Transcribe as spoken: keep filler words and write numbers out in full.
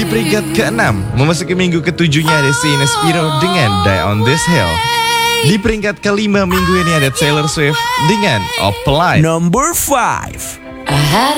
peringkat keenam, memasuki minggu ketujuhnya ada Sienna Spiro dengan Die on This Hill. Di peringkat kelima minggu ini ada Taylor Swift dengan Apply. Number five. I had